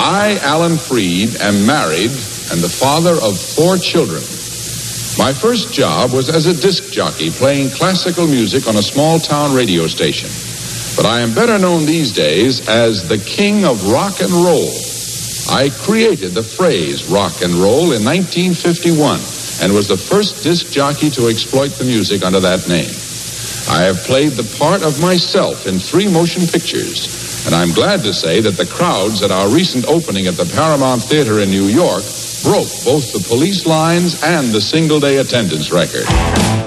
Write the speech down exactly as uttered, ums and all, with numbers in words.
I, Alan Freed, am married and the father of four children. My first job was as a disc jockey playing classical music on a small-town radio station. But I am better known these days as the king of rock and roll. I created the phrase rock and roll in nineteen fifty-one and was the first disc jockey to exploit the music under that name. I have played the part of myself in three motion pictures, and I'm glad to say that the crowds at our recent opening at the Paramount Theater in New York broke both the police lines and the single-day attendance record.